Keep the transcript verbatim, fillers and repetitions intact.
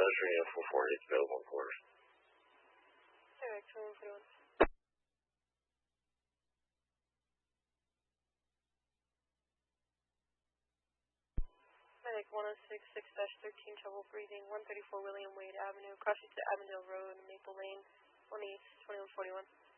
Treasury and four forty is available in quarters. Direct twenty-one forty-one. Medic one oh six six thirteen, trouble breathing, one thirty-four William Wade Avenue, crossing to Avondale Road, Maple Lane, one east, twenty-one forty-one.